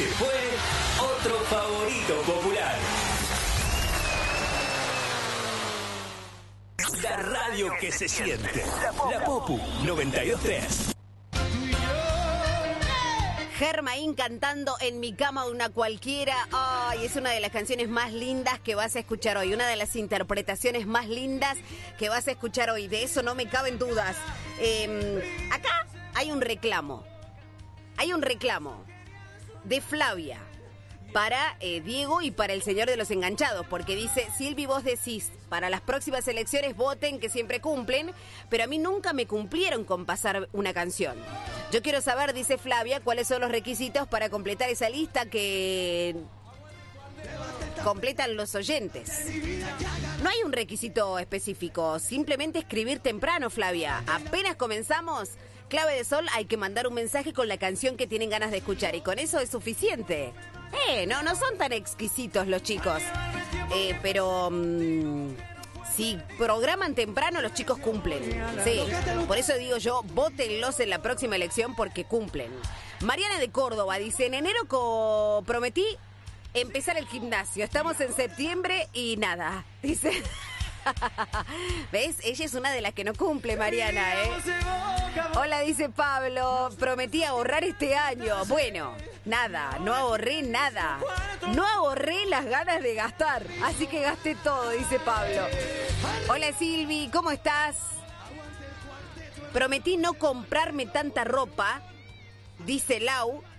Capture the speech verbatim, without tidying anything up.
Este fue otro favorito popular. La radio que se siente. La Popu noventa y dos punto tres. Germain cantando En mi cama una cualquiera. Ay, es una de las canciones más lindas que vas a escuchar hoy. Una de las interpretaciones más lindas que vas a escuchar hoy. De eso no me caben dudas. Eh, acá hay un reclamo. Hay un reclamo de Flavia para eh, Diego y para el señor de los enganchados, porque dice: Silvi, vos decís, para las próximas elecciones voten, que siempre cumplen, pero a mí nunca me cumplieron con pasar una canción. Yo quiero saber, dice Flavia, cuáles son los requisitos para completar esa lista que completan los oyentes. No hay un requisito específico, simplemente escribir temprano, Flavia. Apenas comenzamos, Clave de Sol, hay que mandar un mensaje con la canción que tienen ganas de escuchar, y con eso es suficiente. Eh, no, no son tan exquisitos los chicos. Eh, pero mmm, si programan temprano, los chicos cumplen. Sí, por eso digo yo, vótenlos en la próxima elección porque cumplen. Mariana de Córdoba dice: en enero co- prometí empezar el gimnasio. Estamos en septiembre y nada. Dice... ¿Ves? Ella es una de las que no cumple, Mariana, ¿eh? Hola, dice Pablo, prometí ahorrar este año. Bueno, nada, no ahorré nada. No ahorré las ganas de gastar, así que gasté todo, dice Pablo. Hola, Silvi, ¿cómo estás? Prometí no comprarme tanta ropa, dice Lau,